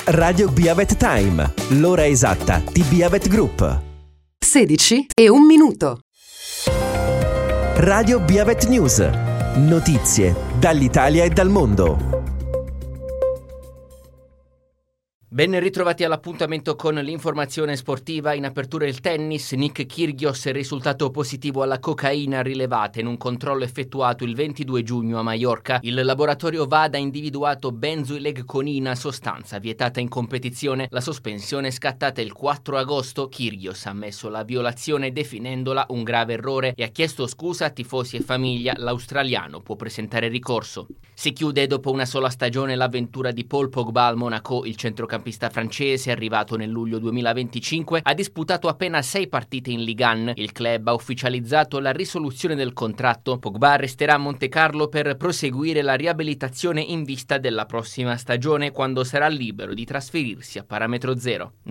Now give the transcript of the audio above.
Radio Beavet Time, l'ora esatta di Beavet Group. 16:01. Radio Beavet News, notizie dall'Italia e dal mondo. Ben ritrovati all'appuntamento con l'informazione sportiva. In apertura il tennis, Nick Kyrgios è risultato positivo alla cocaina rilevata in un controllo effettuato il 22 giugno a Maiorca. Il laboratorio VADA ha individuato benzoilegconina, sostanza vietata in competizione. La sospensione è scattata il 4 agosto. Kyrgios ha ammesso la violazione definendola un grave errore e ha chiesto scusa a tifosi e famiglia. L'australiano può presentare ricorso. Si chiude dopo una sola stagione l'avventura di Paul Pogba al Monaco. Il centrocampista francese, arrivato nel luglio 2025, ha disputato appena 6 partite in Ligue 1. Il club ha ufficializzato la risoluzione del contratto. Pogba resterà a Montecarlo per proseguire la riabilitazione in vista della prossima stagione, quando sarà libero di trasferirsi a parametro zero.